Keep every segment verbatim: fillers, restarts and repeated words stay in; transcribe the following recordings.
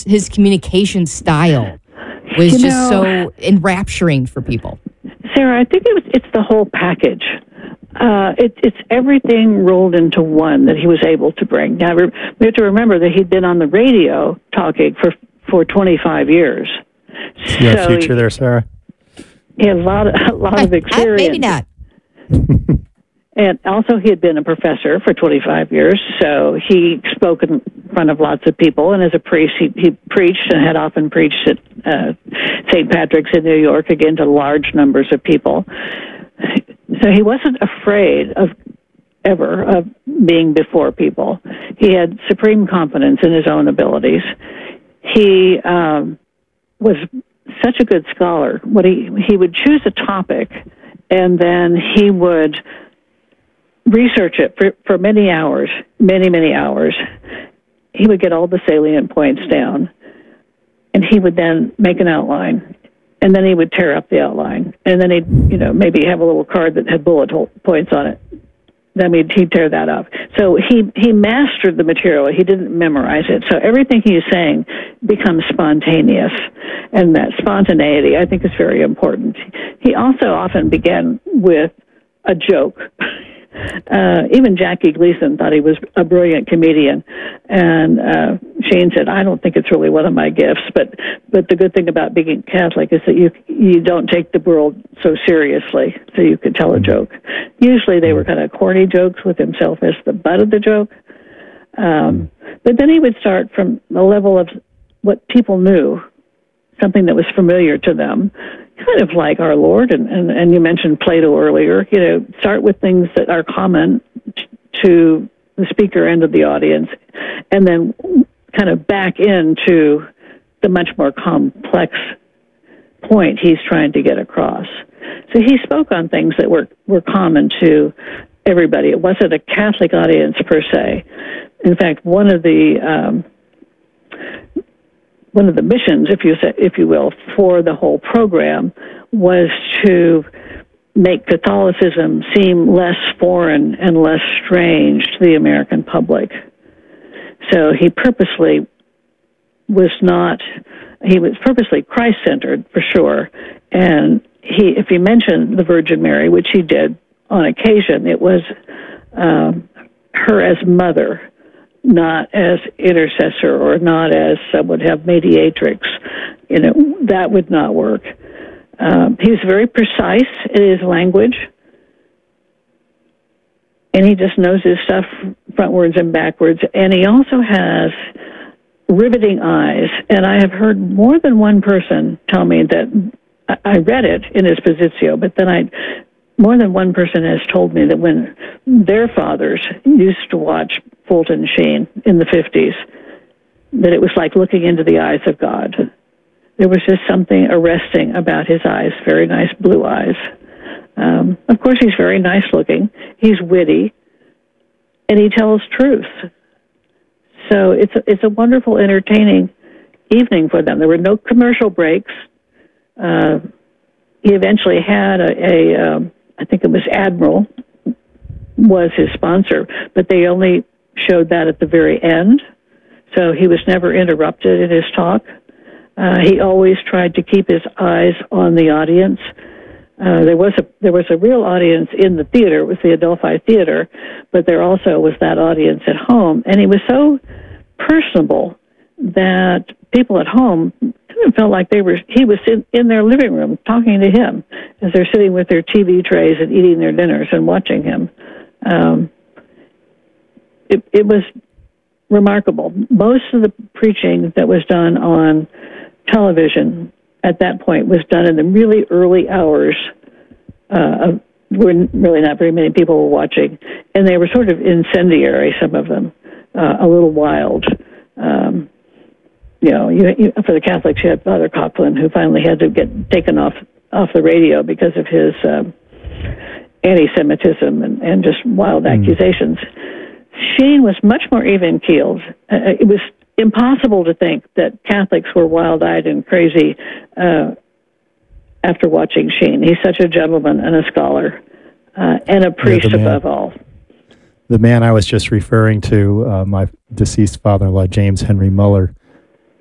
his communication style was You just know, so enrapturing for people. Sarah, I think it was, it's the whole package. Uh, it, it's everything rolled into one that he was able to bring. Now, we have to remember that he'd been on the radio talking for, for twenty-five years. See our So future he, there, Sarah? he had a lot of, a lot of I- experience. maybe not. And also, he had been a professor for twenty-five years, so he spoke in front of lots of people. And as a priest, he, he preached and had often preached at uh, Saint Patrick's in New York, again, to large numbers of people. So he wasn't afraid of ever of being before people. He had supreme confidence in his own abilities. He um, was such a good scholar. What he he would choose a topic, and then he would research it for, for many hours, many, many hours. He would get all the salient points down, and he would then make an outline, and then he would tear up the outline, and then he'd, you know, maybe have a little card that had bullet hole points on it. Then he'd, he'd tear that up. So he, he mastered the material. He didn't memorize it. So everything he is saying becomes spontaneous, and that spontaneity, I think, is very important. He also often began with a joke. Uh, even Jackie Gleason thought he was a brilliant comedian, and uh, Shane said, "I don't think it's really one of my gifts." But but the good thing about being Catholic is that you you don't take the world so seriously, so you could tell a joke. Usually they were kind of corny jokes with himself as the butt of the joke, um, but then he would start from the level of what people knew, something that was familiar to them. Kind of like our Lord, and, and, and you mentioned Plato earlier, you know, start with things that are common t- to the speaker end of the audience, and then kind of back into the much more complex point he's trying to get across. So he spoke on things that were, were common to everybody. It wasn't a Catholic audience per se. In fact, one of the... Um, One of the missions, if you say, if you will, for the whole program was to make Catholicism seem less foreign and less strange to the American public. So he purposely was not, he was purposely Christ-centered for sure. And he, if he mentioned the Virgin Mary, which he did on occasion, it was um, her as mother, not as intercessor or not as some would have mediatrix. You know, that would not work. Um, he was very precise in his language, and he just knows his stuff frontwards and backwards. And he also has riveting eyes. And I have heard more than one person tell me that, I read it in his Positio, but then I, more than one person has told me that when their fathers used to watch Fulton Sheen in the fifties, that it was like looking into the eyes of God. There was just something arresting about his eyes, very nice blue eyes. Um, of course, he's very nice looking. He's witty, and he tells truth. So it's a, it's a wonderful, entertaining evening for them. There were no commercial breaks. Uh, he eventually had a, a um, I think it was Admiral, was his sponsor, but they only showed that at the very end. So he was never interrupted in his talk. Uh, he always tried to keep his eyes on the audience. Uh, there was a there was a real audience in the theater. It was the Adelphi Theater, but there also was that audience at home. And he was so personable that people at home kind of felt like they were he was in, in their living room talking to him as they're sitting with their T V trays and eating their dinners and watching him. Um, it, it was remarkable. Most of the preaching that was done on television at that point was done in the really early hours uh, of when really not very many people were watching, and they were sort of incendiary, some of them, uh, a little wild. Um, you know, you, you, for the Catholics, you had Father Coughlin, who finally had to get taken off off the radio because of his um, anti-Semitism and, and just wild mm. accusations. Sheen was much more even-keeled. Uh, it was impossible to think that Catholics were wild-eyed and crazy uh, after watching Sheen. He's such a gentleman and a scholar, uh, and a priest yeah, above all. The man I was just referring to, uh, my deceased father-in-law, James Henry Muller,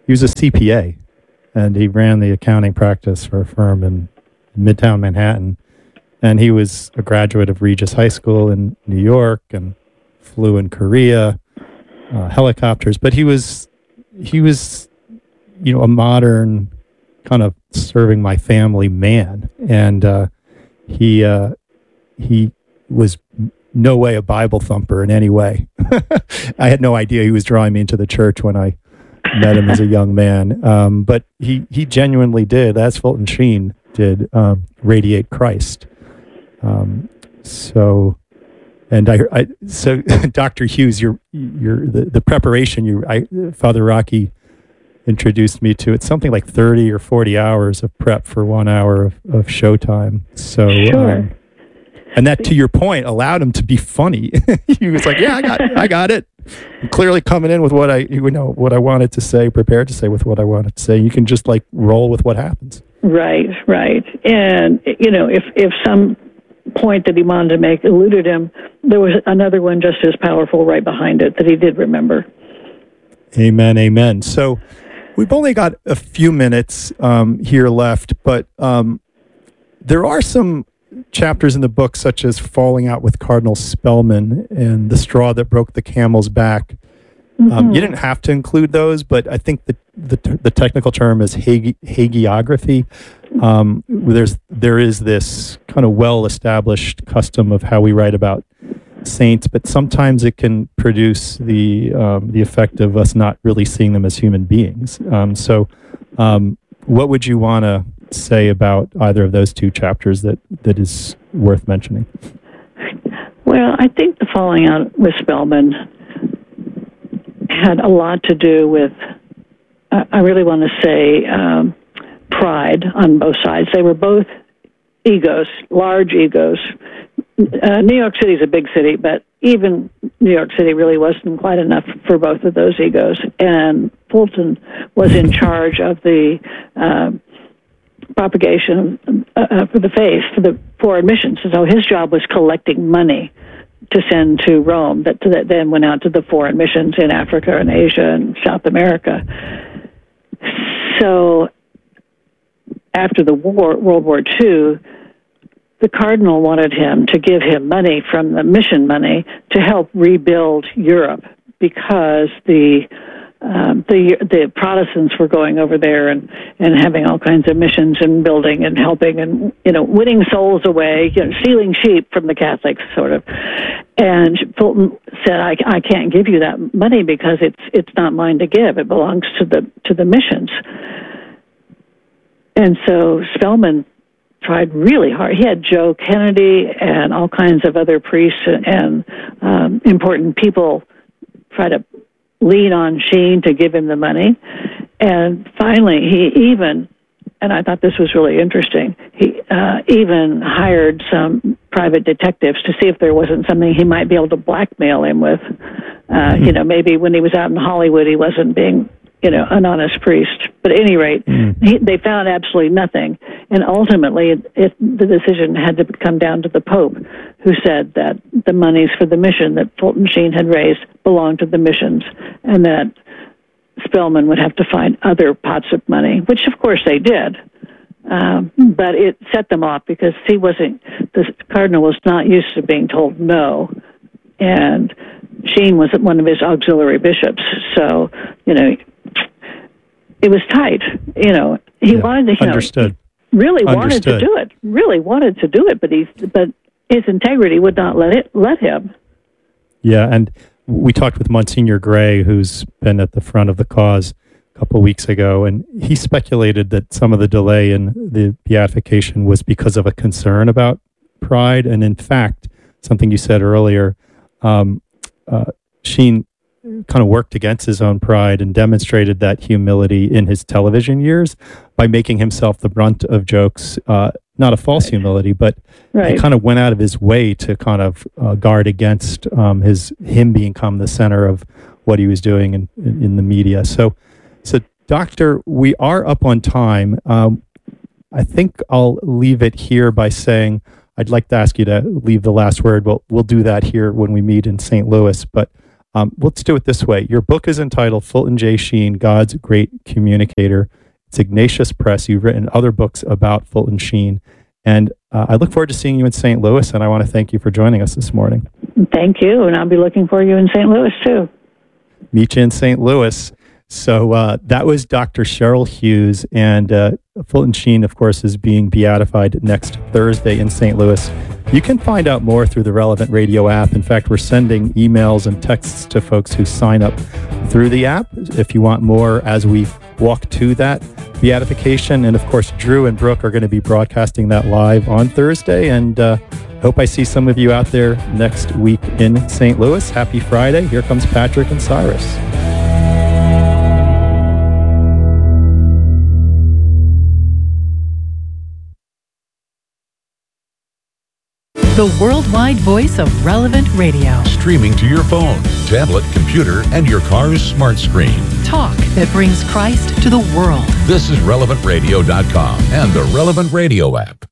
he was a C P A, and he ran the accounting practice for a firm in Midtown Manhattan. And he was a graduate of Regis High School in New York and flew in Korea, uh, helicopters. But he was, he was, you know, a modern kind of serving my family man. And uh, he uh, he was no way a Bible thumper in any way. I had no idea he was drawing me into the church when I met him as a young man. Um, but he, he genuinely did, as Fulton Sheen did, um, radiate Christ. Um, so, and I, I so Doctor Hughes, your, your, the, the preparation you, I, Father Rocky introduced me to, it's something like thirty or forty hours of prep for one hour of, of showtime. So, Sure. um, and that, to your point, allowed him to be funny. He was like, "Yeah, I got, I got it." I'm clearly coming in with what I, you know, what I wanted to say, prepared to say with what I wanted to say. You can just like roll with what happens. Right, right. And, you know, if, if some point that he wanted to make eluded him, there was another one just as powerful right behind it that he did remember. Amen, amen. So we've only got a few minutes um, here left, but um, there are some chapters in the book, such as Falling Out with Cardinal Spellman and The Straw That Broke the Camel's Back. Mm-hmm. Um, you didn't have to include those, but I think the the, the technical term is hagi- hagiography. Um, there's there is this kind of well-established custom of how we write about saints, but sometimes it can produce the um, the effect of us not really seeing them as human beings. Um, so, um, what would you want to say about either of those two chapters that, that is worth mentioning? Well, I think the Falling Out with Spellman had a lot to do with, uh, I really want to say, um, pride on both sides. They were both egos, large egos. Uh, New York City is a big city, but even New York City really wasn't quite enough for both of those egos. And Fulton was in charge of the uh, propagation uh, for the faith, for the foreign missions. So his job was collecting money to send to Rome that, that then went out to the foreign missions in Africa and Asia and South America. So after the war, World War Two, the cardinal wanted him to give him money from the mission money to help rebuild Europe because the um, the the Protestants were going over there and, and having all kinds of missions and building and helping and, you know, winning souls away, you know, stealing sheep from the Catholics, sort of. And Fulton said, I, I can't give you that money because it's it's not mine to give. It belongs to the to the missions. And so Spellman tried really hard. He had Joe Kennedy and all kinds of other priests and, and um, important people try to lean on Sheen to give him the money. And finally, he even, and I thought this was really interesting, he uh, even hired some private detectives to see if there wasn't something he might be able to blackmail him with. Uh, you know, maybe when he was out in Hollywood, he wasn't being, you know, an honest priest. But at any rate, mm. he, they found absolutely nothing. And ultimately, it, it, the decision had to come down to the Pope, who said that the monies for the mission that Fulton Sheen had raised belonged to the missions, and that Spellman would have to find other pots of money, which of course they did. Um, but it set them off because he wasn't, the cardinal was not used to being told no. And Sheen was one of his auxiliary bishops. So, you know, it was tight. You know, he yeah, wanted to, you understood. know, really understood. wanted to do it, really wanted to do it, but he, but his integrity would not let it, let him. Yeah. And we talked with Monsignor Gray, who's been at the front of the cause a couple of weeks ago, and he speculated that some of the delay in the beatification was because of a concern about pride. And in fact, something you said earlier, um, uh, Sheen kind of worked against his own pride and demonstrated that humility in his television years by making himself the brunt of jokes, uh, not a false humility, but right. he kind of went out of his way to kind of uh, guard against um, his him become the center of what he was doing in, in, in the media. So, so Doctor, we are up on time. Um, I think I'll leave it here by saying I'd like to ask you to leave the last word. We'll, we'll do that here when we meet in Saint Louis, but Um, let's do it this way. Your book is entitled Fulton J. Sheen, God's Great Communicator. It's Ignatius Press. You've written other books about Fulton Sheen. And uh, I look forward to seeing you in Saint Louis, and I want to thank you for joining us this morning. Thank you, and I'll be looking for you in Saint Louis, too. Meet you in Saint Louis. So uh, that was Doctor Cheryl Hughes, and uh, Fulton Sheen, of course, is being beatified next Thursday in Saint Louis. You can find out more through the Relevant Radio app. In fact, we're sending emails and texts to folks who sign up through the app if you want more as we walk to that beatification. And of course, Drew and Brooke are going to be broadcasting that live on Thursday. And uh, hope I see some of you out there next week in Saint Louis. Happy Friday. Here comes Patrick and Cyrus. The worldwide voice of Relevant Radio. Streaming to your phone, tablet, computer, and your car's smart screen. Talk that brings Christ to the world. This is relevant radio dot com and the Relevant Radio app.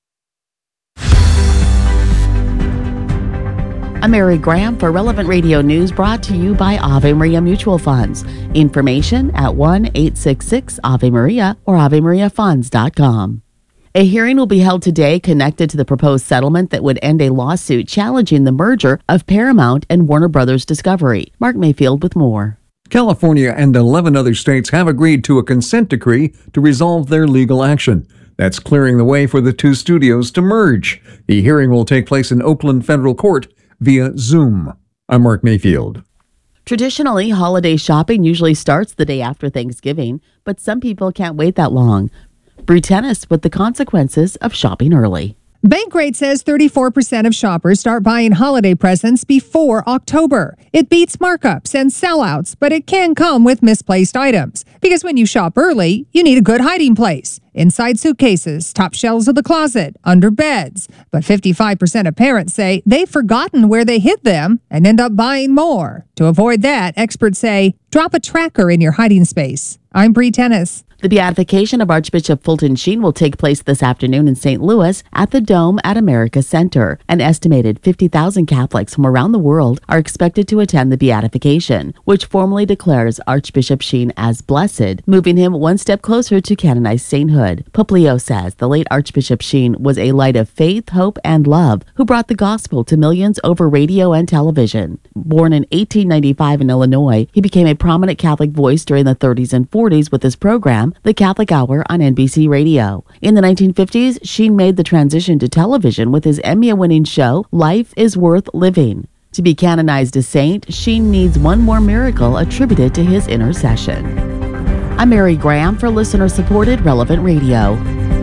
I'm Mary Graham for Relevant Radio News, brought to you by Ave Maria Mutual Funds. Information at one eight six six Ave Maria or ave maria funds dot com. A hearing will be held today connected to the proposed settlement that would end a lawsuit challenging the merger of Paramount and Warner Brothers Discovery. Mark Mayfield with more. California and eleven other states have agreed to a consent decree to resolve their legal action. That's clearing the way for the two studios to merge. The hearing will take place in Oakland Federal Court via Zoom. I'm Mark Mayfield. Traditionally, holiday shopping usually starts the day after Thanksgiving, but some people can't wait that long. Brew Tennis with the consequences of shopping early. Bankrate says thirty-four percent of shoppers start buying holiday presents before October. It beats markups and sellouts, but it can come with misplaced items. Because when you shop early, you need a good hiding place. Inside suitcases, top shelves of the closet, under beds. But fifty-five percent of parents say they've forgotten where they hid them and end up buying more. To avoid that, experts say, drop a tracker in your hiding space. I'm Bree Tennis. The beatification of Archbishop Fulton Sheen will take place this afternoon in Saint Louis at the Dome at America Center. An estimated fifty thousand Catholics from around the world are expected to attend the beatification, which formally declares Archbishop Sheen as blessed, moving him one step closer to canonized sainthood. Pope Leo says the late Archbishop Sheen was a light of faith, hope, and love who brought the gospel to millions over radio and television. Born in eighteen ninety-five in Illinois, he became a prominent Catholic voice during the thirties and forties with his program, The Catholic Hour on N B C Radio. In the nineteen fifties, Sheen made the transition to television with his Emmy-winning show, Life is Worth Living. To be canonized a saint, Sheen needs one more miracle attributed to his intercession. I'm Mary Graham for listener-supported Relevant Radio.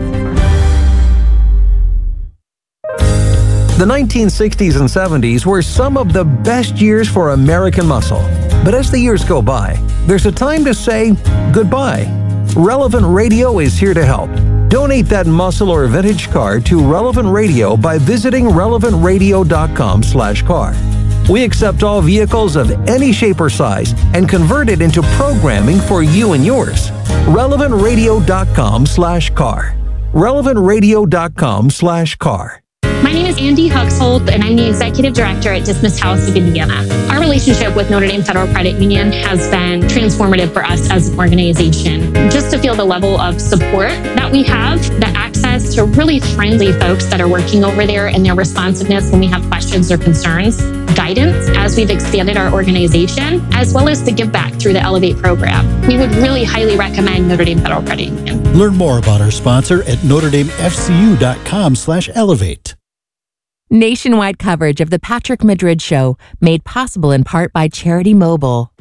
The nineteen sixties and seventies were some of the best years for American muscle. But as the years go by, there's a time to say goodbye. Relevant Radio is here to help. Donate that muscle or vintage car to Relevant Radio by visiting relevant radio dot com slash car. We accept all vehicles of any shape or size and convert it into programming for you and yours. relevant radio dot com slash car. relevant radio dot com slash car. My name is Andy Huxhold, and I'm the Executive Director at Dismiss House of Indiana. Our relationship with Notre Dame Federal Credit Union has been transformative for us as an organization. Just to feel the level of support that we have, the access to really friendly folks that are working over there, and their responsiveness when we have questions or concerns, guidance as we've expanded our organization, as well as the give back through the Elevate program. We would really highly recommend Notre Dame Federal Credit Union. Learn more about our sponsor at notre dame f c u dot com slash elevate. Nationwide coverage of the Patrick Madrid Show, made possible in part by Charity Mobile.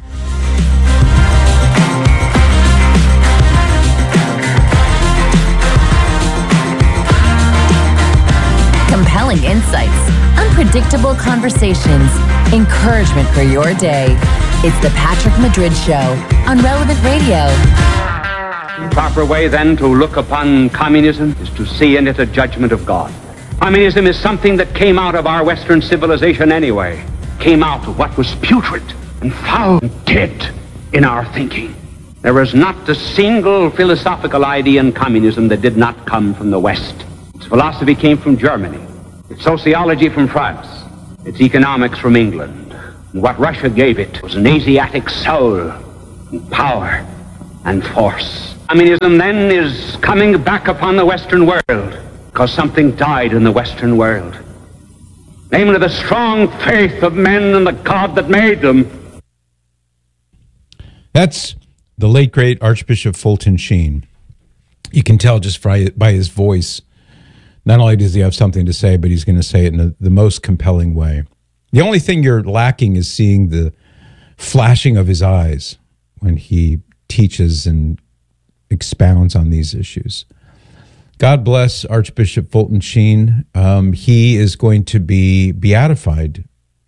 Compelling insights, unpredictable conversations, encouragement for your day. It's the Patrick Madrid Show on Relevant Radio. The proper way then to look upon communism is to see in it a judgment of God. Communism is something that came out of our Western civilization anyway, came out of what was putrid and foul and dead in our thinking. There is not a single philosophical idea in communism that did not come from the West. Its philosophy came from Germany, its sociology from France, its economics from England. And what Russia gave it was an Asiatic soul, and power, and force. Communism then is coming back upon the Western world because something died in the Western world. Namely, the strong faith of men in the God that made them. That's the late, great Archbishop Fulton Sheen. You can tell just by, by his voice, not only does he have something to say, but he's going to say it in the, the most compelling way. The only thing you're lacking is seeing the flashing of his eyes when he teaches and expounds on these issues. God bless Archbishop Fulton Sheen. Um, he is going to be beatified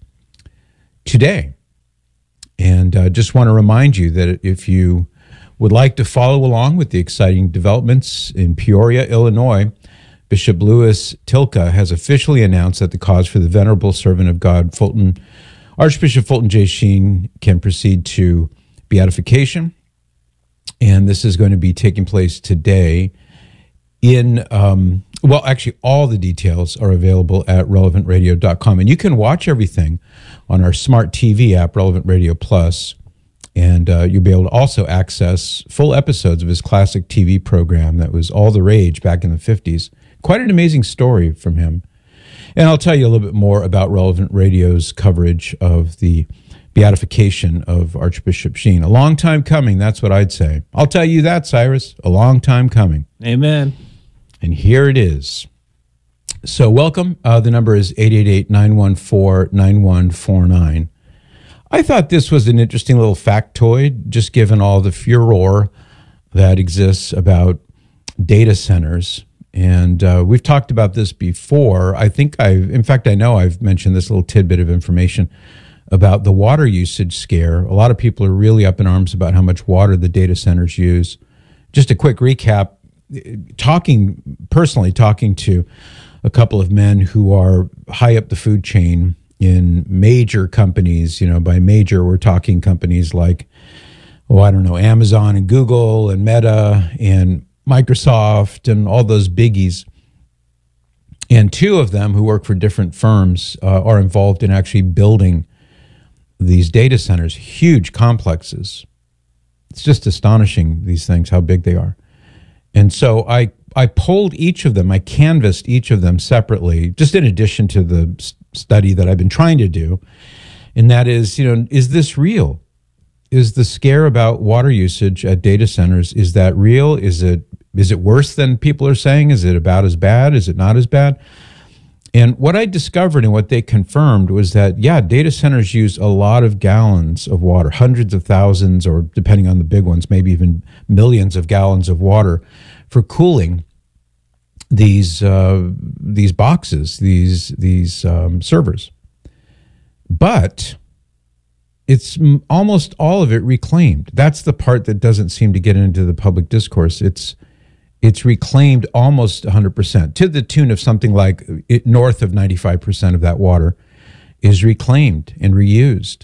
today. And I uh, just want to remind you that if you would like to follow along with the exciting developments in Peoria, Illinois, Bishop Louis Tilka has officially announced that the cause for the venerable servant of God, Fulton, Archbishop Fulton J. Sheen, can proceed to beatification. And this is going to be taking place today in, um, well, actually, all the details are available at relevant radio dot com. And you can watch everything on our smart T V app, Relevant Radio Plus. And uh, you'll be able to also access full episodes of his classic T V program that was all the rage back in the fifties. Quite an amazing story from him. And I'll tell you a little bit more about Relevant Radio's coverage of the beatification of Archbishop Sheen. A long time coming, that's what I'd say. I'll tell you that, Cyrus. A long time coming. Amen. And here it is. So welcome. Uh, the number is eight eight eight, nine one four, nine one four nine. I thought this was an interesting little factoid, just given all the furor that exists about data centers. And uh, we've talked about this before. I think I've, in fact, I know I've mentioned this little tidbit of information about the water usage scare. A lot of people are really up in arms about how much water the data centers use. Just a quick recap, talking, personally talking to a couple of men who are high up the food chain in major companies. You know, by major, we're talking companies like, oh, I don't know, Amazon and Google and Meta and Microsoft and all those biggies. And two of them who work for different firms uh, are involved in actually building these data centers, huge complexes. It's just astonishing, these things, how big they are. And so I, I polled each of them, I canvassed each of them separately, just in addition to the s- study that I've been trying to do. And that is, you know, is this real? Is the scare about water usage at data centers, is that real? Is it is it worse than people are saying? Is it about as bad? Is it not as bad? And what I discovered and what they confirmed was that, yeah, data centers use a lot of gallons of water, hundreds of thousands, or depending on the big ones, maybe even millions of gallons of water for cooling these uh, these boxes, these these um, servers. But it's m- almost all of it reclaimed. That's the part that doesn't seem to get into the public discourse. It's it's reclaimed almost one hundred percent, to the tune of something like it, north of ninety-five percent of that water is reclaimed and reused.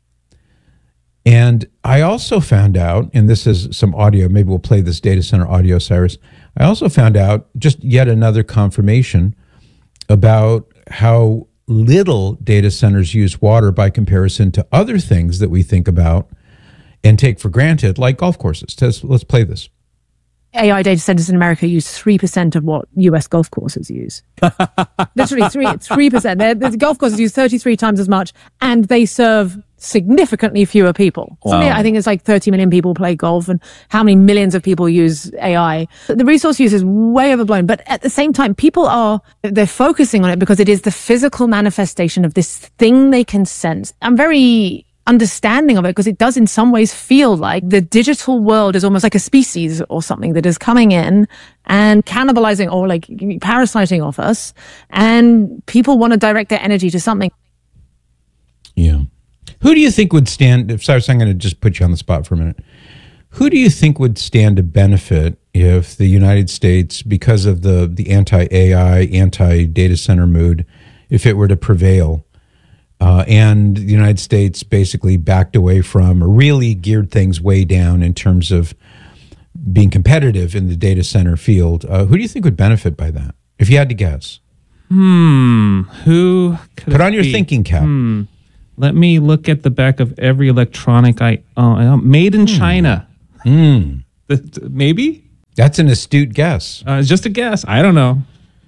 And I also found out, and this is some audio, maybe we'll play this data center audio, Cyrus. I also found out just yet another confirmation about how little data centers use water by comparison to other things that we think about and take for granted, like golf courses. Let's, let's play this. A I data centers in America use three percent of what U S golf courses use. Literally three, three percent. They're, the golf courses use thirty-three times as much, and they serve significantly fewer people. Wow. I think it's like thirty million people play golf, and how many millions of people use A I. The resource use is way overblown, but at the same time, people are, they're focusing on it because it is the physical manifestation of this thing they can sense. I'm very understanding of it because it does in some ways feel like the digital world is almost like a species or something that is coming in and cannibalizing or like parasiting off us, and people want to direct their energy to something. Yeah. Who do you think would stand, if Cyrus, I'm going to just put you on the spot for a minute. Who do you think would stand to benefit if the United States, because of the, the anti-A I, anti-data center mood, if it were to prevail, uh, and the United States basically backed away from or really geared things way down in terms of being competitive in the data center field, uh, who do you think would benefit by that, if you had to guess? Hmm. Who could Put it on your be? thinking cap. Hmm. Let me look at the back of every electronic I own. Made in China. Hmm. The- Maybe? That's an astute guess. Uh, it's just a guess. I don't know.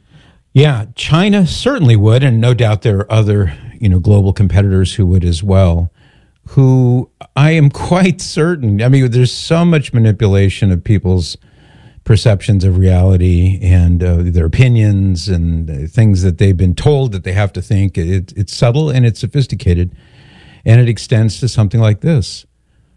Yeah, China certainly would, and no doubt there are other, you know, global competitors who would as well, who I am quite certain, I mean, there's so much manipulation of people's perceptions of reality and uh, their opinions and uh, things that they've been told that they have to think. It, it's subtle and it's sophisticated, and it extends to something like this,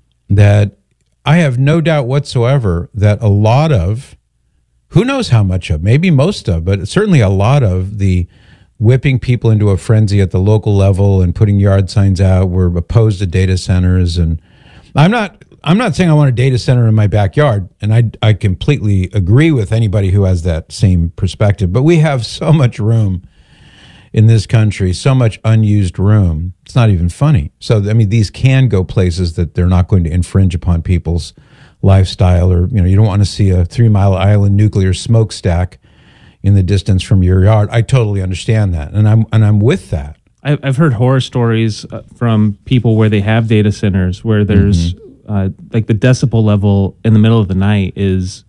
that I have no doubt whatsoever that a lot of, who knows how much of, maybe most of, but certainly a lot of the whipping people into a frenzy at the local level and putting yard signs out were opposed to data centers. And I'm not I'm not saying I want a data center in my backyard, and I, I completely agree with anybody who has that same perspective, but we have so much room in this country, so much unused room. It's not even funny. So, I mean, these can go places that they're not going to infringe upon people's lifestyle, or, you know, you don't want to see a Three Mile Island nuclear smokestack in the distance from your yard. I totally understand that, and I'm and I'm with that. I've I've heard horror stories uh, from people where they have data centers where there's mm-hmm. uh, like the decibel level in the middle of the night is,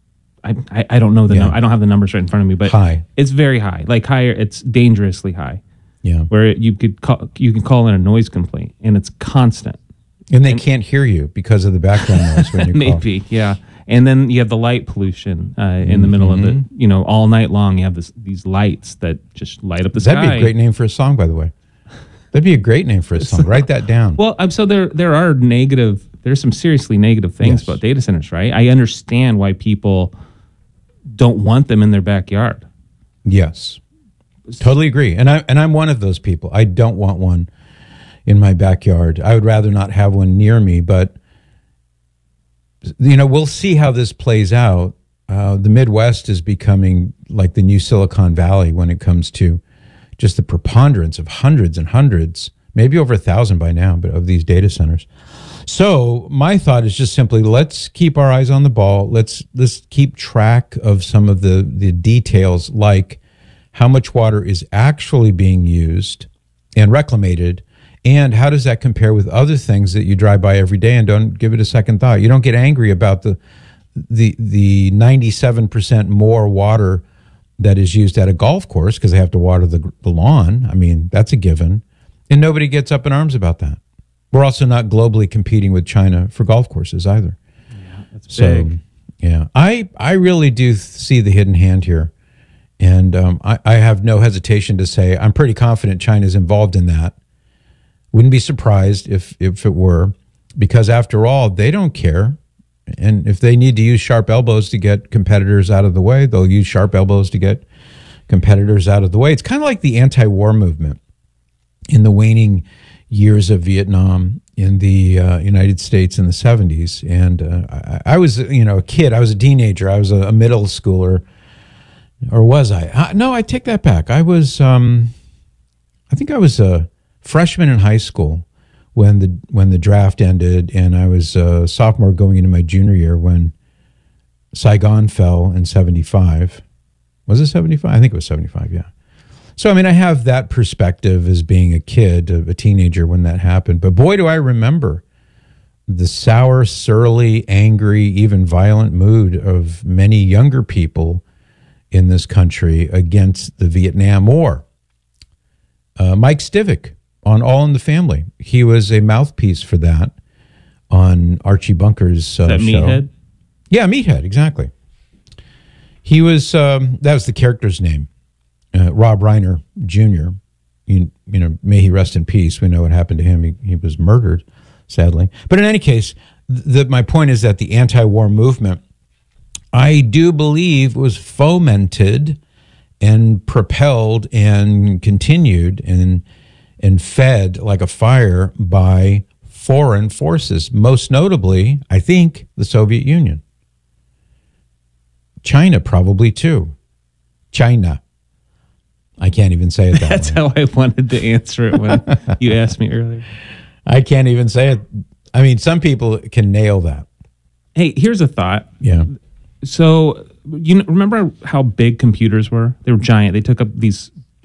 I I, I don't know the Yeah. num- I don't have the numbers right in front of me, but High. It's very high, like higher. It's dangerously high. Yeah, where you could call you can call in a noise complaint and it's constant. And they can't hear you because of the background noise when you call. Maybe, yeah. And then you have the light pollution uh, in the middle of it. You know, all night long you have this, these lights that just light up the That'd sky. be a great name for a song, by the way. That'd be a great name for a song. Write that down. Well, um, so there there are negative. There's some seriously negative things Yes. about data centers, right? I understand why people don't want them in their backyard. Yes, totally agree. And I and I'm one of those people. I don't want one in my backyard. I would rather not have one near me, but you know, we'll see how this plays out. Uh, the Midwest is becoming like the new Silicon Valley when it comes to just the preponderance of hundreds and hundreds, maybe over a thousand by now, but of these data centers. So my thought is just simply, let's keep our eyes on the ball. Let's let's keep track of some of the, the details, like how much water is actually being used and reclamated, and how does that compare with other things that you drive by every day and don't give it a second thought. You don't get angry about the the the ninety-seven percent more water that is used at a golf course because they have to water the, the lawn. I mean, that's a given. And nobody gets up in arms about that. We're also not globally competing with China for golf courses either. Yeah, that's So, big. yeah, I, I really do th- see the hidden hand here. And um, I, I have no hesitation to say I'm pretty confident China's involved in that. Wouldn't be surprised if, if it were, because after all, they don't care. And if they need to use sharp elbows to get competitors out of the way, they'll use sharp elbows to get competitors out of the way. It's kind of like the anti-war movement in the waning years of Vietnam in the uh, United States in the seventies. And uh, I, I was, you know, a kid. I was a teenager. I was a, a middle schooler. Or was I? Uh, no, I take that back. I was, um, I think I was a freshman in high school when the when the draft ended, and I was a sophomore going into my junior year when Saigon fell in seventy-five. Was it seventy-five? I think it was seventy-five, yeah. So, I mean, I have that perspective as being a kid, a teenager when that happened. But boy, do I remember the sour, surly, angry, even violent mood of many younger people in this country against the Vietnam War. Uh, Mike Stivic on All in the Family. He was a mouthpiece for that on Archie Bunker's uh, Is that show. Meathead? Yeah, Meathead, exactly. He was, um, that was the character's name, uh, Rob Reiner Junior You, you know, may he rest in peace. We know what happened to him. He, he was murdered, sadly. But in any case, the, my point is that the anti-war movement, I do believe, was fomented and propelled and continued and and fed like a fire by foreign forces, most notably, I think, the Soviet Union. China probably too. China. I can't even say it that That's way. how I wanted to answer it when you asked me earlier. I can't even say it. I mean, some people can nail that. Hey, here's a thought. Yeah. So, you know, remember how big computers were? They were giant. They took up these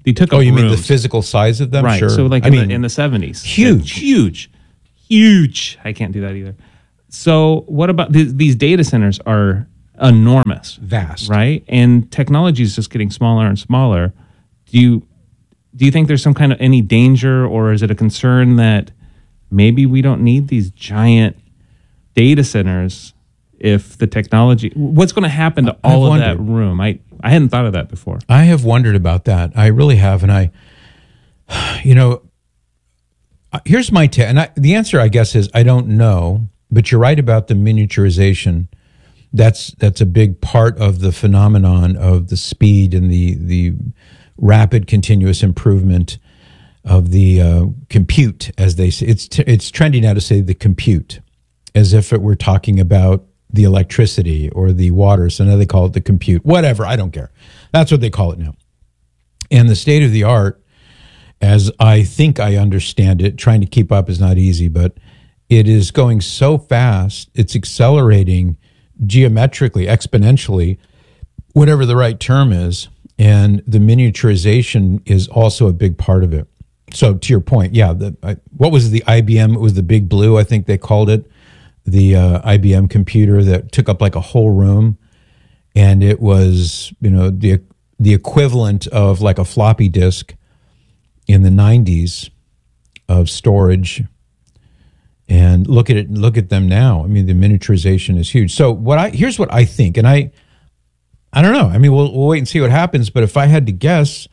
they took Oh, up you mean the rooms. physical size of them? Right. Sure. So like I in, mean, the, in the seventies. huge. Huge. Huge. I can't do that either. So what about th- these data centers are enormous. Vast. Right? And technology is just getting smaller and smaller. Do you do you think there's some kind of any danger, or is it a concern that maybe we don't need these giant data centers if the technology, what's going to happen to all I've of that wondered. room? I, I hadn't thought of that before. I have wondered about that. I really have. And I, you know, uh, here's my take. And I, the answer, I guess, is I don't know. But you're right about the miniaturization. That's that's a big part of the phenomenon of the speed and the the rapid continuous improvement of the uh, compute, as they say. It's t- it's trendy now to say the compute, as if it were talking about the electricity or the water. So now they call it the compute. Whatever, I don't care. That's what they call it now. And the state of the art, as I think I understand it, trying to keep up is not easy, but it is going so fast, it's accelerating geometrically, exponentially, whatever the right term is. And the miniaturization is also a big part of it. So to your point, yeah, the, I, what was the I B M? It was the Big Blue, I think they called it, the uh, I B M computer that took up like a whole room. And it was, you know, the the equivalent of like a floppy disk in the nineties of storage. And look at it, look at them now. I mean, the miniaturization is huge. So what I here's what I think, and I I don't know. I mean, we'll we'll wait and see what happens, but if I had to guess,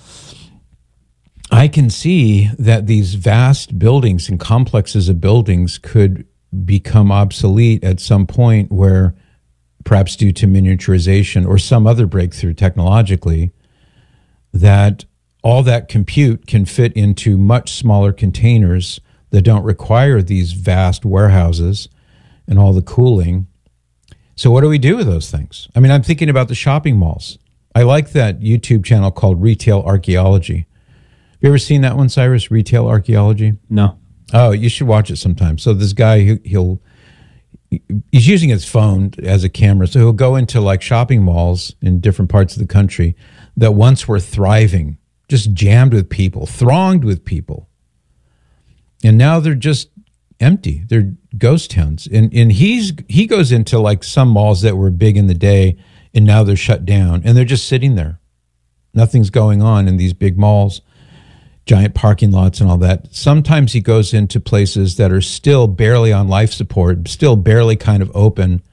I can see that these vast buildings and complexes of buildings could become obsolete at some point where, perhaps due to miniaturization or some other breakthrough technologically, that all that compute can fit into much smaller containers that don't require these vast warehouses and all the cooling. So what do we do with those things? I mean, I'm thinking about the shopping malls. I like that YouTube channel called Retail Archaeology. Have you ever seen that one, Cyrus? Retail Archaeology? No. Oh, you should watch it sometime. So this guy, he, he'll he's using his phone as a camera. So he'll go into like shopping malls in different parts of the country that once were thriving, just jammed with people, thronged with people. And now they're just empty. They're ghost towns. And and he's he goes into like some malls that were big in the day, and now they're shut down, and they're just sitting there. Nothing's going on in these big malls, giant parking lots and all that. Sometimes he goes into places that are still barely on life support, still barely kind of open.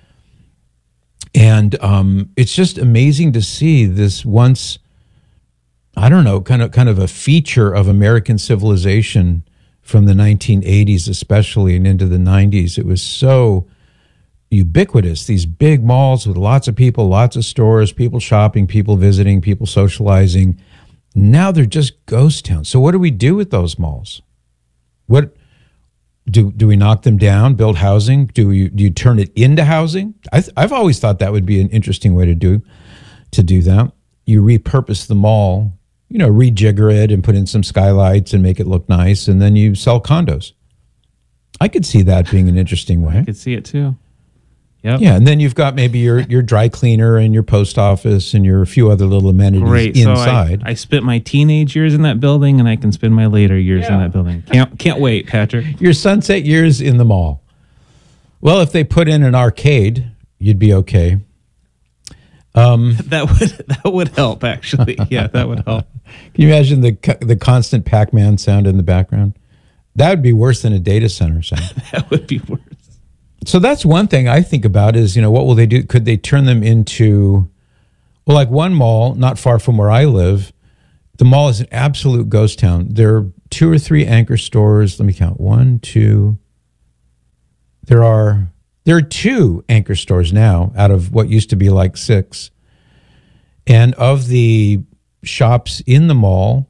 And um, it's just amazing to see this once, I don't know, kind of kind of a feature of American civilization from the nineteen eighties especially and into the nineties. It was so ubiquitous, these big malls with lots of people, lots of stores, people shopping, people visiting, people socializing. Now they're just ghost towns. So what do we do with those malls? What do do we knock them down, build housing? Do you do you turn it into housing? I th- I've always thought that would be an interesting way to do to do that. You repurpose the mall, you know, rejigger it and put in some skylights and make it look nice, and then you sell condos. I could see that being an interesting way. I could see it too. Yep. Yeah, and then you've got maybe your your dry cleaner and your post office and your a few other little amenities Great. inside. So I, I spent my teenage years in that building, and I can spend my later years in that building. Can't can't wait, Patrick. Your sunset years in the mall. Well, if they put in an arcade, you'd be okay. Um, that would that would help, actually. Yeah, that would help. Can you imagine the co- the constant Pac-Man sound in the background? That would be worse than a data center sound. That would be worse. So that's one thing I think about is, you know, what will they do? Could they turn them into, well, like one mall not far from where I live, the mall is an absolute ghost town. There are two or three anchor stores. Let me count. One, two. There are there are two anchor stores now out of what used to be like six. And of the shops in the mall,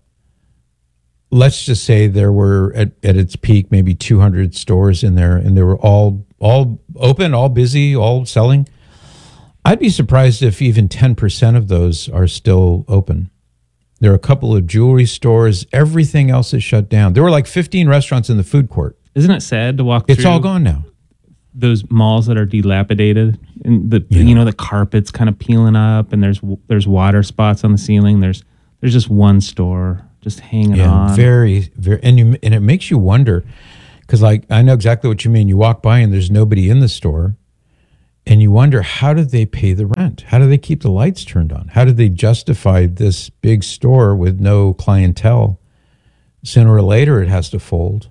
let's just say there were at, at its peak maybe two hundred stores in there, and they were all all open, all busy, all selling. I'd be surprised if even ten percent of those are still open. There are a couple of jewelry stores. Everything else is shut down. There were like fifteen restaurants in the food court. Isn't it sad to walk It's through all gone now. Those malls that are dilapidated, and the Yeah. you know the carpet's kind of peeling up, and there's there's water spots on the ceiling. There's there's just one store just hanging yeah, on. very, very, and you and it makes you wonder, because like I know exactly what you mean. You walk by and there's nobody in the store, and you wonder, how did they pay the rent? How do they keep the lights turned on? How did they justify this big store with no clientele? Sooner or later, it has to fold.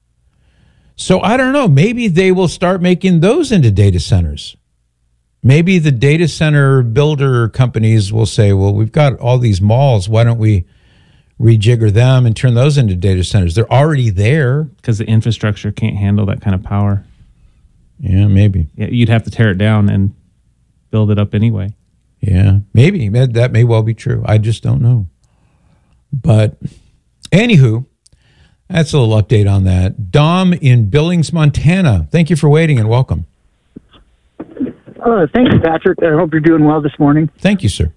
So I don't know. Maybe they will start making those into data centers. Maybe the data center builder companies will say, well, we've got all these malls. Why don't we rejigger them and turn those into data centers? They're already there. Because the infrastructure can't handle that kind of power. Yeah, maybe. Yeah, you'd have to tear it down and build it up anyway. Yeah, maybe. That, that may well be true. I just don't know. But anywho, that's a little update on that. Dom in Billings, Montana. Thank you for waiting and welcome. Uh, thank you, Patrick. I hope you're doing well this morning. Thank you, sir.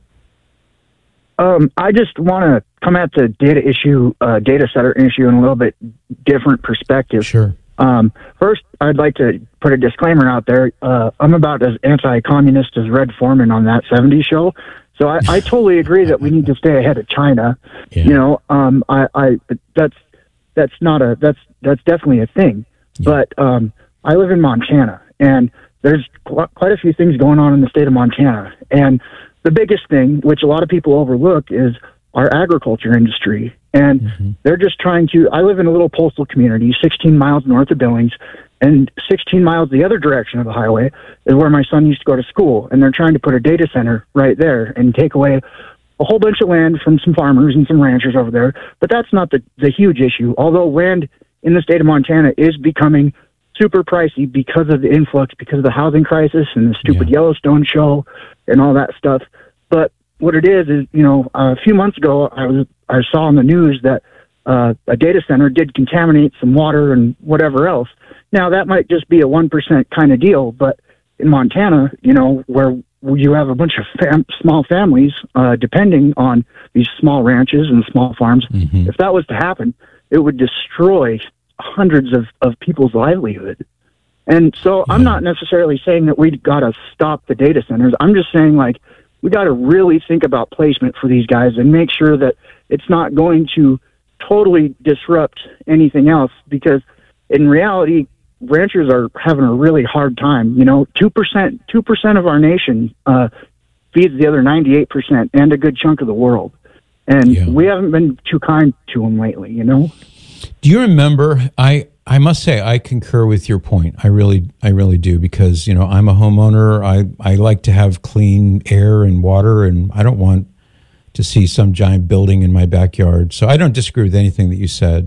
Um, I just want to come at the data issue, uh, data center issue in a little bit different perspective. Sure. Um, first, I'd like to put a disclaimer out there. Uh, I'm about as anti-communist as Red Foreman on that seventies show. So I, I totally agree that we need to stay ahead of China. Yeah. You know, um, I, I, that's, that's not a, that's, that's definitely a thing. Yeah. But, um, I live in Montana, and there's qu- quite a few things going on in the state of Montana. And the biggest thing, which a lot of people overlook, is our agriculture industry. And mm-hmm. they're just trying to, I live in a little postal community, sixteen miles north of Billings, and sixteen miles the other direction of the highway is where my son used to go to school. And they're trying to put a data center right there and take away a whole bunch of land from some farmers and some ranchers over there. But that's not the, the huge issue. Although land in the state of Montana is becoming super pricey because of the influx, because of the housing crisis and the stupid yeah. Yellowstone show and all that stuff. But what it is is, you know, a few months ago, I was I saw on the news that uh, a data center did contaminate some water and whatever else. Now, that might just be a one percent kind of deal, but in Montana, you know, where you have a bunch of fam- small families uh, depending on these small ranches and small farms, mm-hmm. if that was to happen, it would destroy hundreds of, of people's livelihood. And so yeah. I'm not necessarily saying that we got to stop the data centers. I'm just saying, like, we got to really think about placement for these guys and make sure that it's not going to totally disrupt anything else, because in reality, ranchers are having a really hard time. You know, two percent, two percent of our nation uh, feeds the other ninety-eight percent and a good chunk of the world. And yeah. we haven't been too kind to them lately, you know? Do you remember, I, I must say, I concur with your point. I really, I really do, because, you know, I'm a homeowner. I, I like to have clean air and water, and I don't want to see some giant building in my backyard. So I don't disagree with anything that you said.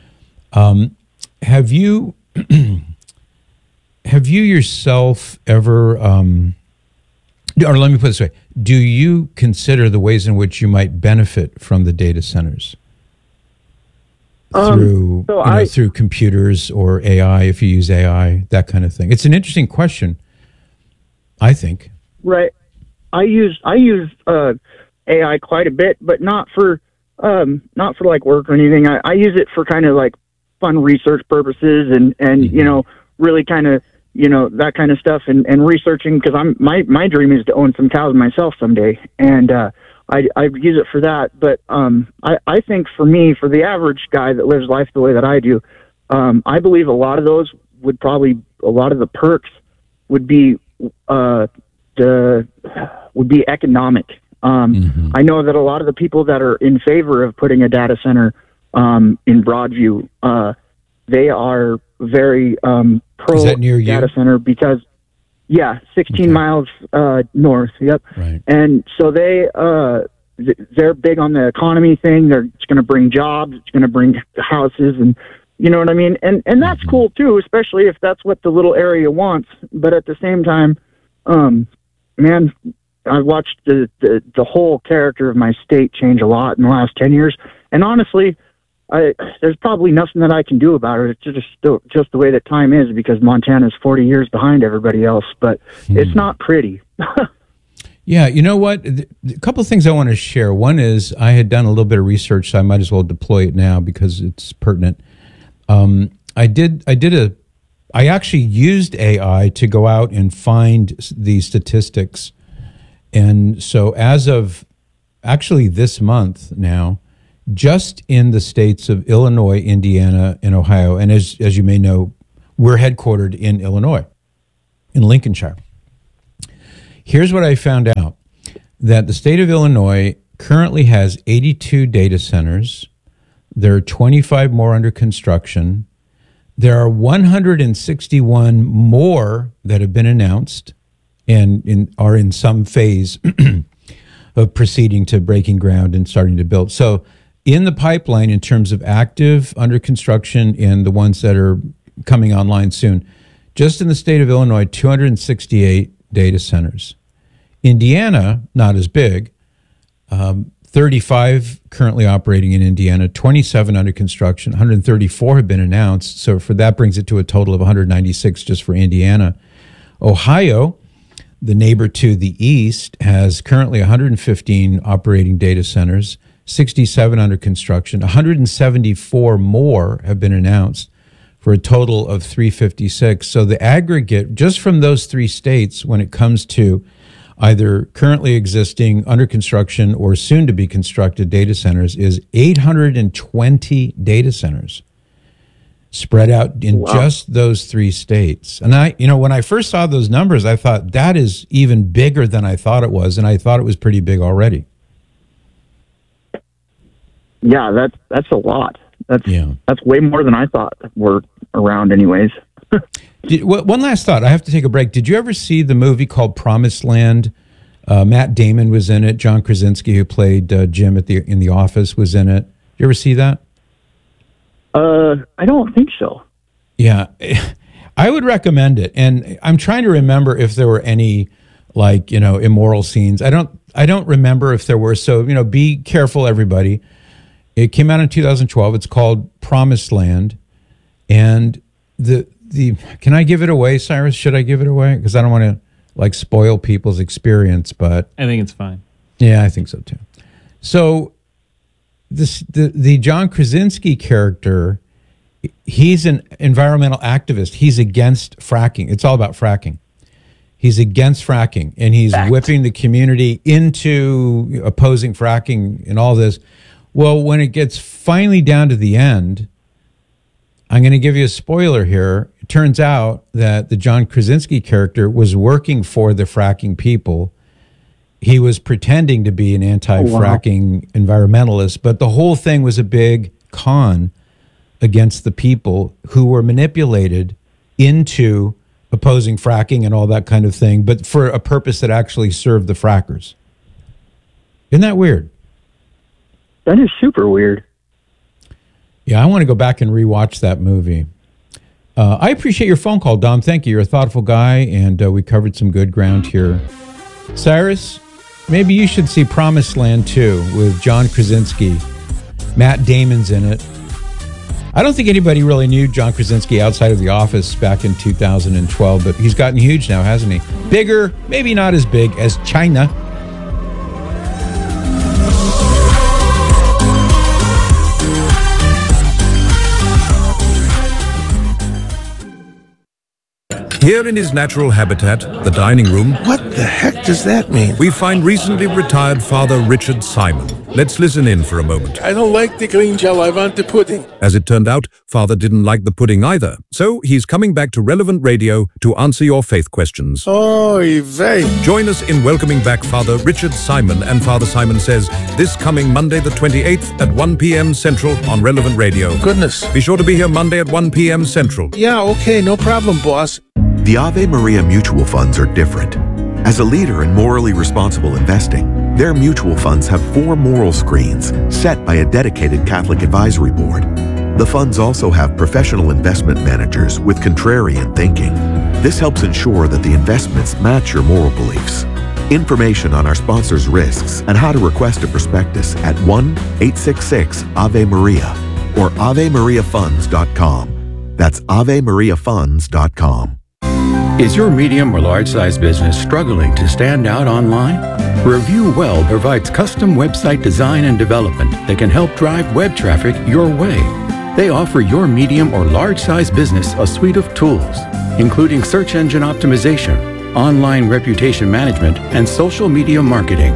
Um, have you, have you yourself ever, um, or let me put it this way, do you consider the ways in which you might benefit from the data centers? Um, through so you know, I, through computers or A I, if you use A I, that kind of thing. It's an interesting question, I think. Right. I use I use uh, A I quite a bit, but not for um, not for like work or anything. I, I use it for kind of like fun research purposes and and mm-hmm. you know, really kind of, you know, that kind of stuff, and, and researching, because I'm my my dream is to own some cows myself someday, and uh, I, I use it for that. But um, I, I think for me, for the average guy that lives life the way that I do, um, I believe a lot of those would probably, a lot of the perks would be uh, the would be economic. Um, mm-hmm. I know that a lot of the people that are in favor of putting a data center um, in Broadview, uh, they are very um, pro Is that near you? data center because. Yeah, sixteen okay. miles uh, north. Yep. Right. And so they uh, th- they're big on the economy thing. They're it's going to bring jobs. It's going to bring houses, and you know what I mean. And and that's mm-hmm. cool too, especially if that's what the little area wants. But at the same time, um, man, I've watched the, the the whole character of my state change a lot in the last ten years. And honestly, I, there's probably nothing that I can do about it. It's just just the way that time is, because Montana's forty years behind everybody else, but hmm. it's not pretty. Yeah, you know what? A couple of things I want to share. One is I had done a little bit of research, so I might as well deploy it now because it's pertinent. Um, I did. I did a. I actually used A I to go out and find the statistics, and so as of actually this month now, just in the states of Illinois, Indiana, and Ohio. And as, as you may know, we're headquartered in Illinois, in Lincolnshire. Here's what I found out, that the state of Illinois currently has eighty-two data centers. There are twenty-five more under construction. There are one hundred sixty-one more that have been announced and in, are in some phase of proceeding to breaking ground and starting to build. So in the pipeline, in terms of active under construction and the ones that are coming online soon, just in the state of Illinois, two hundred sixty-eight data centers. Indiana, not as big, um, thirty-five currently operating in Indiana, twenty-seven under construction, one hundred thirty-four have been announced. So for that brings it to a total of one hundred ninety-six just for Indiana. Ohio, the neighbor to the east, has currently one hundred fifteen operating data centers, sixty-seven under construction, one hundred seventy-four more have been announced for a total of three hundred fifty-six. So the aggregate, just from those three states, when it comes to either currently existing, under construction, or soon to be constructed data centers, is eight hundred twenty data centers spread out in Wow. just those three states. And I, you know, when I first saw those numbers, I thought that is even bigger than I thought it was, and I thought it was pretty big already. Yeah, that's that's a lot. That's yeah. that's way more than I thought were around, anyways. Did, w- one last thought. I have to take a break. Did you ever see the movie called Promised Land? Uh, Matt Damon was in it. John Krasinski, who played uh, Jim at the in The Office, was in it. Did you ever see that? Uh, I don't think so. Yeah, I would recommend it. And I'm trying to remember if there were any, like, you know, immoral scenes. I don't. I don't remember if there were. So, you know, be careful, everybody. It came out in two thousand twelve. It's called Promised Land, and the the. Can I give it away, Cyrus? Should I give it away? Because I don't want to like spoil people's experience. But I think it's fine. Yeah, I think so too. So this the the John Krasinski character, he's an environmental activist. He's against fracking. It's all about fracking. He's against fracking, and he's Fact. whipping the community into opposing fracking and all this. Well, when it gets finally down to the end, I'm going to give you a spoiler here. It turns out that the John Krasinski character was working for the fracking people. He was pretending to be an anti-fracking oh, wow. environmentalist, but the whole thing was a big con against the people who were manipulated into opposing fracking and all that kind of thing, but for a purpose that actually served the frackers. Isn't that weird? That is super weird. Yeah, I want to go back and rewatch that movie. Uh, I appreciate your phone call, Dom. Thank you. You're a thoughtful guy, and uh, we covered some good ground here. Cyrus, maybe you should see Promised Land too, with John Krasinski. Matt Damon's in it. I don't think anybody really knew John Krasinski outside of The Office back in two thousand twelve, but he's gotten huge now, hasn't he? Bigger, maybe not as big as China. Here in his natural habitat, the dining room... What the heck does that mean? ...we find recently retired Father Richard Simon. Let's listen in for a moment. I don't like the green gel, I want the pudding. As it turned out, Father didn't like the pudding either. So he's coming back to Relevant Radio to answer your faith questions. Oy vey. Join us in welcoming back Father Richard Simon and Father Simon Says this coming Monday the twenty-eighth at one p.m. Central on Relevant Radio. Goodness. Be sure to be here Monday at one p.m. Central. Yeah, okay, no problem, boss. The Ave Maria mutual funds are different. As a leader in morally responsible investing, their mutual funds have four moral screens set by a dedicated Catholic advisory board. The funds also have professional investment managers with contrarian thinking. This helps ensure that the investments match your moral beliefs. Information on our sponsors' risks and how to request a prospectus at one eight six six Ave Maria or ave maria funds dot com. That's ave maria funds dot com. Is your medium or large-size business struggling to stand out online? Review Well provides custom website design and development that can help drive web traffic your way. They offer your medium or large-size business a suite of tools, including search engine optimization, online reputation management, and social media marketing.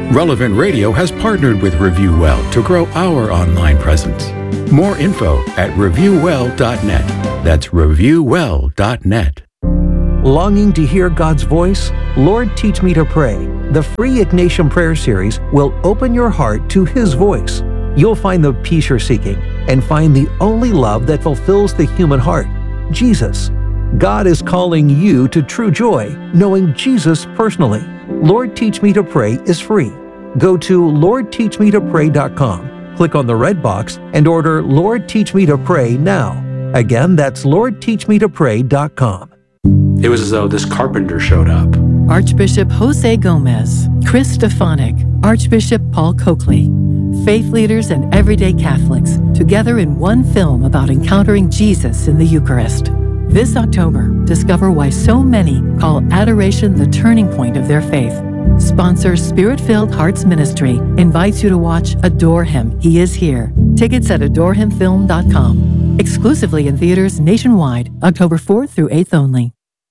Relevant Radio has partnered with Review Well to grow our online presence. More info at review well dot net. That's review well dot net. Longing to hear God's voice? Lord, Teach Me to Pray. The free Ignatian Prayer Series will open your heart to His voice. You'll find the peace you're seeking and find the only love that fulfills the human heart, Jesus. God is calling you to true joy, knowing Jesus personally. Lord, Teach Me to Pray is free. Go to lord teach me to pray dot com. Click on the red box and order Lord, Teach Me to Pray now. Again, that's lord teach me to pray dot com. It was as though this carpenter showed up. Archbishop Jose Gomez, Chris Stefanik, Archbishop Paul Coakley. Faith leaders and everyday Catholics together in one film about encountering Jesus in the Eucharist. This October, discover why so many call adoration the turning point of their faith. Sponsor Spirit-Filled Hearts Ministry invites you to watch Adore Him, He Is Here. Tickets at adore him film dot com. Exclusively in theaters nationwide, October fourth through eighth only.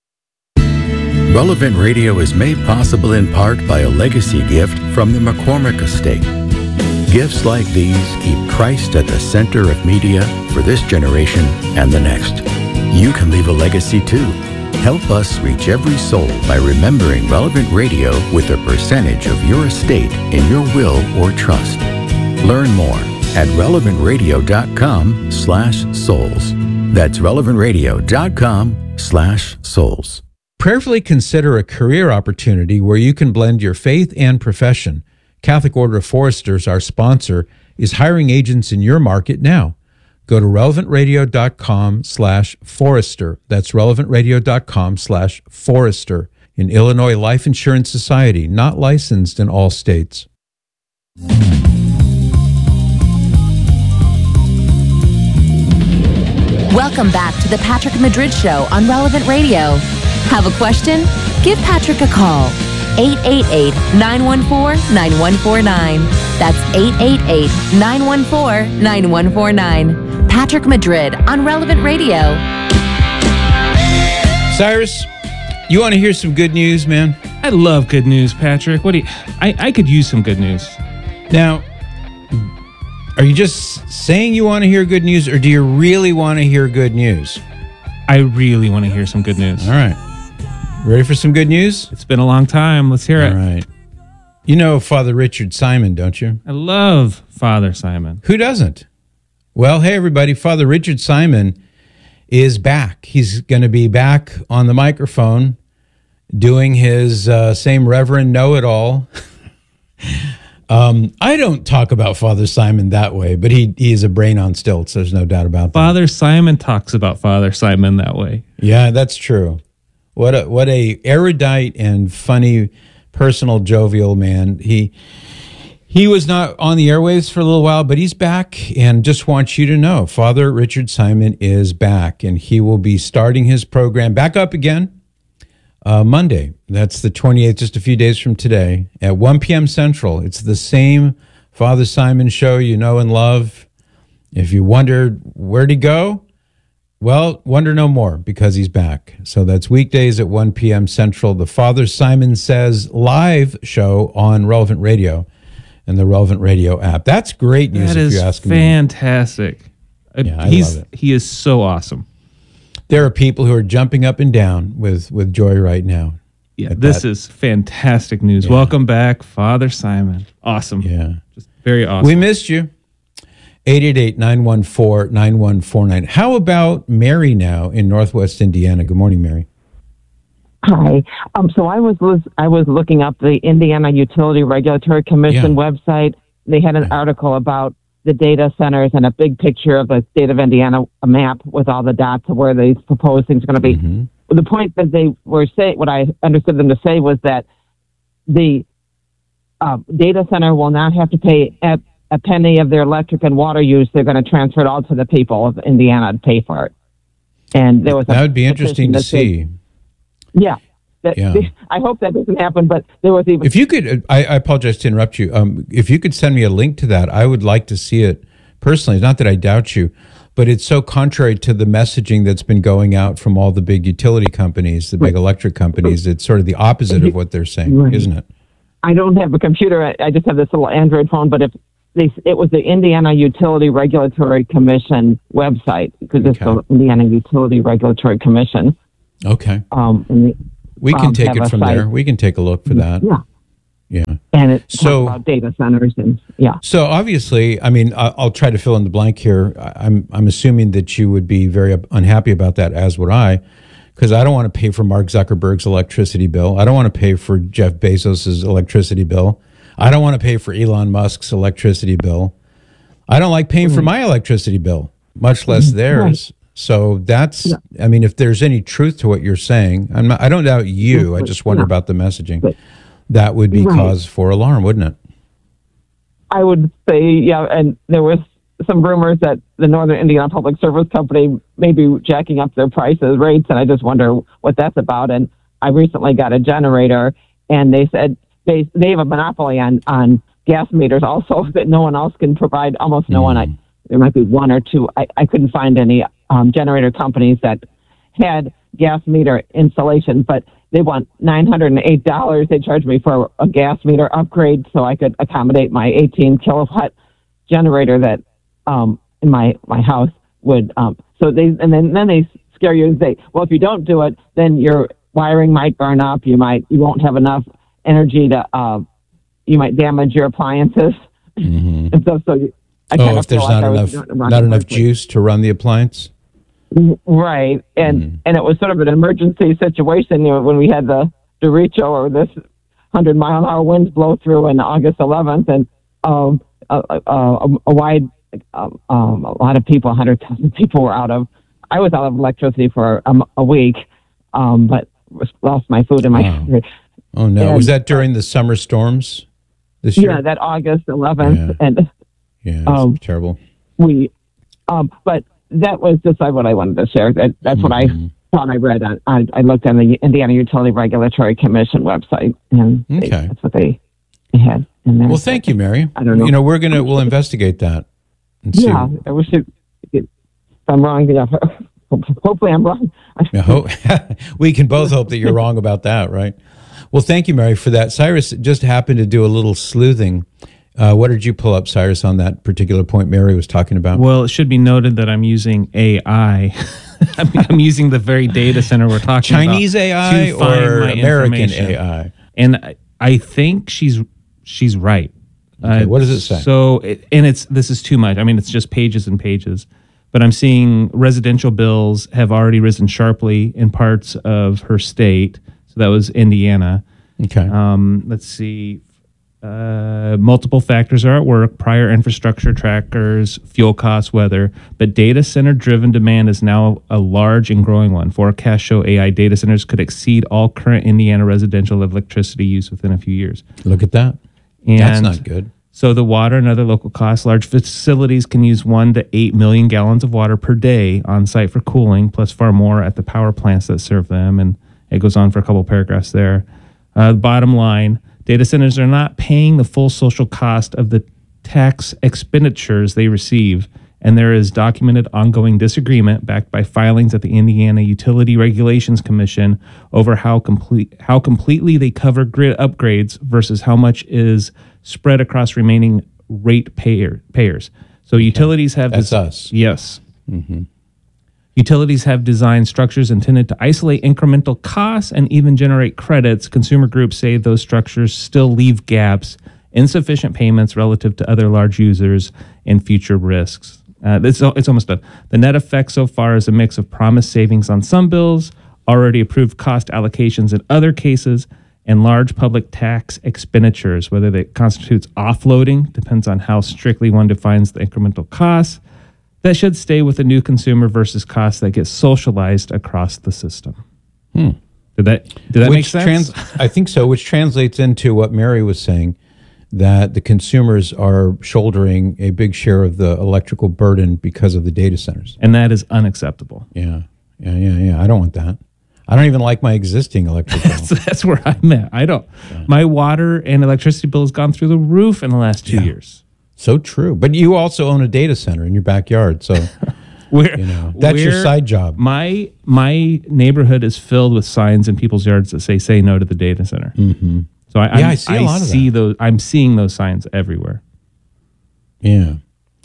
Relevant Radio is made possible in part by a legacy gift from the McCormick Estate. Gifts like these keep Christ at the center of media for this generation and the next. You can leave a legacy too. Help us reach every soul by remembering Relevant Radio with a percentage of your estate in your will or trust. Learn more at relevant radio dot com slash souls. That's relevant radio dot com slash souls. Prayerfully consider a career opportunity where you can blend your faith and profession. Catholic Order of Foresters, our sponsor, is hiring agents in your market now. Go to relevant radio dot com slash forester. That's relevant radio dot com slash forester. In Illinois Life Insurance Society, not licensed in all states. Welcome back to the Patrick Madrid Show on Relevant Radio. Have a question? Give Patrick a call. eight eight eight, nine one four, nine one four nine. That's eight eight eight, nine one four, nine one four nine. Patrick Madrid on Relevant Radio. Cyrus, you want to hear some good news, man? I love good news, Patrick. What do you, I, I could use some good news. Now, are you just saying you want to hear good news, or do you really want to hear good news? I really want to hear some good news. All right. Ready for some good news? It's been a long time. Let's hear it. All right. You know Father Richard Simon, don't you? I love Father Simon. Who doesn't? Well, hey, everybody. Father Richard Simon is back. He's going to be back on the microphone doing his uh, same Reverend Know-It-All. um, I don't talk about Father Simon that way, but he, he is a brain on stilts. There's no doubt about that. Father Simon talks about Father Simon that way. Yeah, that's true. What a what a erudite and funny, personal, jovial man. He he was not on the airwaves for a little while, but he's back, and just wants you to know, Father Richard Simon is back, and he will be starting his program back up again uh, Monday. That's the twenty-eighth, just a few days from today, at one p.m. Central. It's the same Father Simon show you know and love. If you wondered where'd he go, well, wonder no more, because he's back. So that's weekdays at one p.m. Central, the Father Simon Says live show on Relevant Radio and the Relevant Radio app. That's great news, that if is you ask me. Fantastic. Yeah, I He's, love it. He is so awesome. There are people who are jumping up and down with, with joy right now. Yeah, this that. is fantastic news. Yeah. Welcome back, Father Simon. Awesome. Yeah. Just very awesome. We missed you. eight eight eight, nine one four, nine one four nine. How about Mary now in Northwest Indiana? Good morning, Mary. Hi. Um, so I was, was I was looking up the Indiana Utility Regulatory Commission Yeah. website. They had an article about the data centers and a big picture of the state of Indiana, a map with all the dots of where these proposed things are going to be. Mm-hmm. The point that they were saying, what I understood them to say, was that the uh, data center will not have to pay at a penny of their electric and water use. They're going to transfer it all to the people of Indiana to pay for it. And there was That a would be interesting to petition that see. said- Yeah. That, Yeah. I hope that doesn't happen, but there was even... If you could, I, I apologize to interrupt you. Um, if you could send me a link to that, I would like to see it personally. It's not that I doubt you, but it's so contrary to the messaging that's been going out from all the big utility companies, the big electric companies. It's sort of the opposite of what they're saying, Right. isn't it? I don't have a computer. I, I just have this little Android phone. But if they, it was the Indiana Utility Regulatory Commission website, because it's the Indiana Utility Regulatory Commission. Okay. Um, and the, We can um, take have it a from site. there. We can take a look for that. Yeah. Yeah. And it So- talks about data centers and yeah. So obviously, I mean, I- I'll try to fill in the blank here. I- I'm I'm assuming that you would be very unhappy about that, as would I, because I don't want to pay for Mark Zuckerberg's electricity bill. I don't want to pay for Jeff Bezos's electricity bill. I don't want to pay for Elon Musk's electricity bill. I don't like paying for my electricity bill, much less theirs. So that's, I mean, if there's any truth to what you're saying, I'm not, I don't doubt you. I just wonder Yeah. about the messaging. That would be Right. cause for alarm, wouldn't it? I would say, yeah, and there was some rumors that the Northern Indiana Public Service Company may be jacking up their prices, rates, and I just wonder what that's about. And I recently got a generator, and they said they they have a monopoly on, on gas meters also that no one else can provide, almost no one. I, there might be one or two. I, I couldn't find any um, generator companies that had gas meter installation, but they want nine hundred eight dollars. They charged me for a gas meter upgrade so I could accommodate my eighteen kilowatt generator that um, in my, my house would. Um, so they and then, then they scare you and say, well, if you don't do it, then your wiring might burn up. You might you won't have enough energy to. Uh, you might damage your appliances. Mm-hmm. And so, so you, I Oh, kinda if there's feel like not I was enough, running not enough quickly. juice to run the appliance. Right, and and it was sort of an emergency situation, you know, when we had the derecho or this hundred mile an hour winds blow through on August eleventh, and um, a, a, a, a wide, um, um, a lot of people, a hundred thousand people were out of. I was out of electricity for a, a week, um, but lost my food and my. Wow. Oh no! And- Was that during the summer storms this year? Yeah, that August eleventh, and Yeah, that's um, terrible. we, um, but that was just like what I wanted to share. That, that's what I thought I read. On, I, I looked on the Indiana Utility Regulatory Commission website, and they, Okay. that's what they had. And then, Well, thank you, Mary. I don't know. You know, we're gonna we'll investigate that and see. yeah, I wish it, if I'm wrong, yeah, hopefully I'm wrong. I hope, we can both hope that you're wrong about that, right? Well, thank you, Mary, for that. Cyrus just happened to do a little sleuthing. Uh, what did you pull up, Cyrus, on that particular point Mary was talking about? Well, it should be noted that I'm using A I. I'm, I'm using the very data center we're talking Chinese about. A I to find or my American information. A I? And I, I think she's she's right. Okay, what does it say? So, it, and it's this is too much. I mean, it's just pages and pages. But I'm seeing residential bills have already risen sharply in parts of her state. So that was Indiana. Okay. Um, let's see. Uh, multiple factors are at work: prior infrastructure trackers, fuel costs, weather. But data center driven demand is now a large and growing one. Forecasts show A I data centers could exceed all current Indiana residential electricity use within a few years. Look at that. And That's not good. So the water and other local costs. Large facilities can use one to eight million gallons of water per day on site for cooling, plus far more at the power plants that serve them. And it goes on for a couple paragraphs there. Uh, bottom line, data centers are not paying the full social cost of the tax expenditures they receive, and there is documented ongoing disagreement backed by filings at the Indiana Utility Regulations Commission over how complete how completely they cover grid upgrades versus how much is spread across remaining rate payer, payers. So utilities have That's des- us. Yes. Mm-hmm. Utilities have designed structures intended to isolate incremental costs and even generate credits. Consumer groups say those structures still leave gaps, insufficient payments relative to other large users, and future risks. Uh, it's, it's almost done. The net effect so far is a mix of promised savings on some bills, already approved cost allocations in other cases, and large public tax expenditures. Whether that constitutes offloading depends on how strictly one defines the incremental costs. That should stay with the new consumer versus costs that get socialized across the system. Hmm. Did that did that Which make sense? trans- I think so, which translates into what Mary was saying, that the consumers are shouldering a big share of the electrical burden because of the data centers. And that is unacceptable. Yeah, yeah, yeah, yeah. I don't want that. I don't even like my existing electric bill. So that's where I'm at. I don't. My water and electricity bill has gone through the roof in the last two Yeah. years. So true. But you also own a data center in your backyard, so We're, you know, that's your we're- side job. My my neighborhood is filled with signs in people's yards that say "Say no to the data center." Mm-hmm. So I, Yeah, I'm- I see a lot of see those. I'm seeing those signs everywhere. Yeah.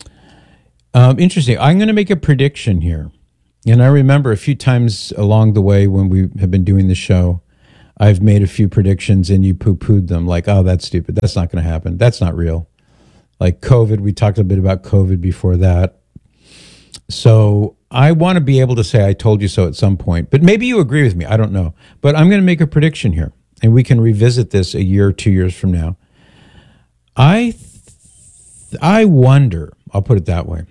Um, interesting. I'm going to make a prediction here. And I remember a few times along the way when we have been doing the show, I've made a few predictions and you poo-pooed them like, oh, that's stupid. That's not going to happen. That's not real. Like COVID, we talked a bit about COVID before that. So I want to be able to say I told you so at some point. But maybe you agree with me. I don't know. But I'm going to make a prediction here. And we can revisit this a year or two years from now. I, th- I wonder, I'll put it that way,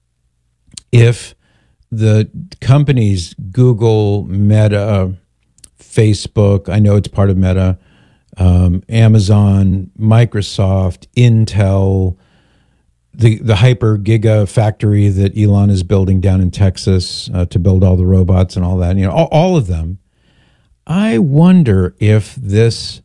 if the companies, Google, Meta, Facebook, I know it's part of Meta, um, Amazon, Microsoft, Intel, the, the hyper giga factory that Elon is building down in Texas uh, to build all the robots and all that, you know, all, all of them. I wonder if this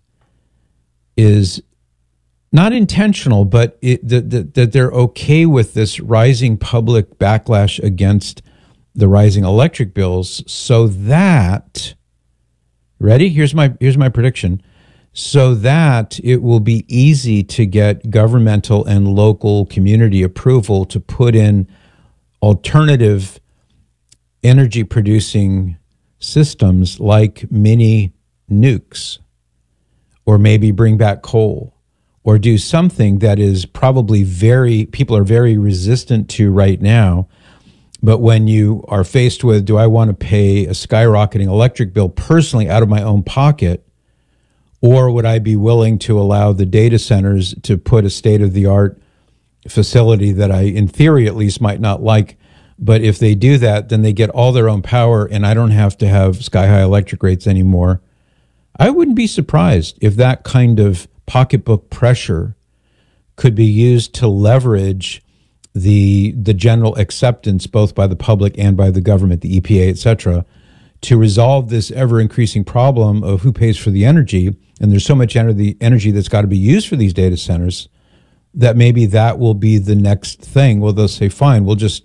is not intentional, but it, that, that, that they're okay with this rising public backlash against the rising electric bills, so that, ready? Here's my here's my prediction. So that it will be easy to get governmental and local community approval to put in alternative energy producing systems like mini nukes, or maybe bring back coal, or do something that is probably very, people are very resistant to right now. But when you are faced with, do I want to pay a skyrocketing electric bill personally out of my own pocket, or would I be willing to allow the data centers to put a state-of-the-art facility that I, in theory at least, might not like? But if they do that, then they get all their own power and I don't have to have sky-high electric rates anymore. I wouldn't be surprised if that kind of pocketbook pressure could be used to leverage the the general acceptance, both by the public and by the government, the E P A, et cetera, to resolve this ever-increasing problem of who pays for the energy. And there's so much energy, energy that's got to be used for these data centers that maybe that will be the next thing. Well, they'll say, fine, we'll just,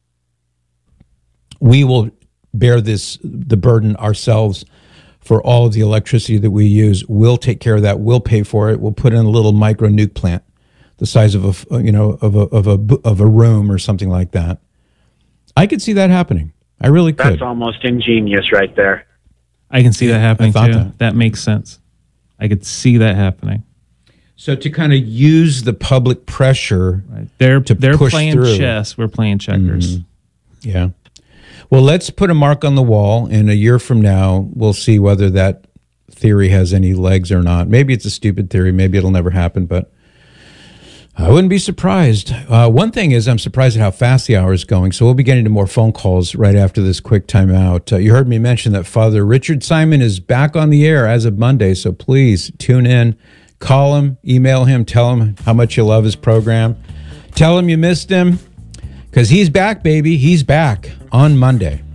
we will bear this, the burden ourselves for all of the electricity that we use. We'll take care of that. We'll pay for it. We'll put in a little micro nuke plant, the size of a, you know, of a, of a, of a room or something like that. I could see that happening. I really could. That's almost ingenious right there. I can see that happening too. That. that makes sense. I could see that happening. So to kind of use the public pressure, right. they're to they're push playing through. chess. We're playing checkers. Mm-hmm. Yeah. Well, let's put a mark on the wall, and a year from now, we'll see whether that theory has any legs or not. Maybe it's a stupid theory. Maybe it'll never happen, but I wouldn't be surprised. Uh, one thing is I'm surprised at how fast the hour is going, so we'll be getting to more phone calls right after this quick timeout. Uh, you heard me mention that Father Richard Simon is back on the air as of Monday, so please tune in, call him, email him, tell him how much you love his program. Tell him you missed him, because he's back, baby. He's back on Monday.